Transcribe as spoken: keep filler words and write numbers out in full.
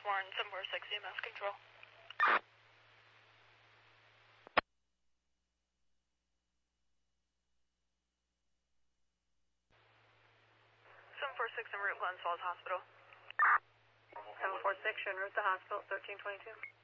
Warren, seven four six E M S control. seven four six en route, Glens Falls Hospital. seven four six, en route to hospital, thirteen twenty-two.